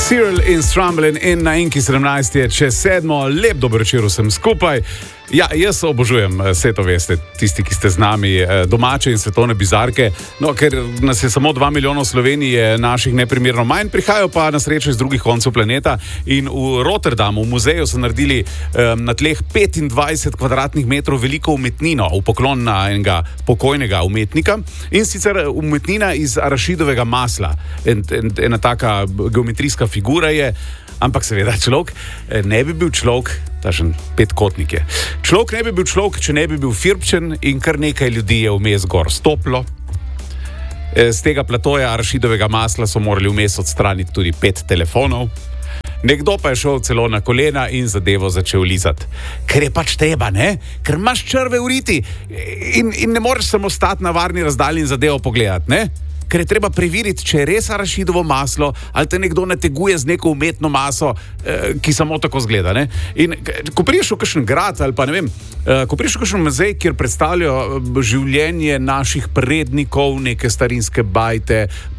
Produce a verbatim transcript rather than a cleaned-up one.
Cyril in Strumblin in na Inki sedemnajst je čez sedmo, lep dober večer vsem skupaj. Ja, jaz obožujem, vse to veste, tisti, ki ste z nami, domače in svetovne bizarke, no, ker nas je samo dva milijona v Sloveniji, je naših neprimerno manj, prihajajo pa na srečo iz drugih koncev planeta in v Rotterdamu, v muzeju so naredili um, na tleh petindvajset kvadratnih metrov veliko umetnino, v poklon na enega pokojnega umetnika in sicer umetnina iz arašidovega masla. En, en, ena taka geometrijska figura je, ampak seveda človek ne bi bil človek, tašen petkotnik je. Človek ne bi bil človek, če ne bi bil firpčen in kar nekaj ljudi je vmes gor stoplo. Z tega platoja arašidovega masla so morali vmes odstraniti tudi pet telefonov. Nekdo pa je šel celo na kolena in zadevo začel lizati. Ker je pač treba, ne? Ker imaš črve v riti in, in ne moreš samo stati na varni razdalji in zadevo pogledati, ne? Ker je treba preveriti, če je res arašidovo maslo ali te nekdo nateguje z neko umetno maso, eh, ki samo tako zgleda. Ne? In ko prideš v kakšen grad ali pa ne vem, eh, ko prideš v kakšen muzej, kjer predstavljajo življenje naših prednikov, neke starinske bajte,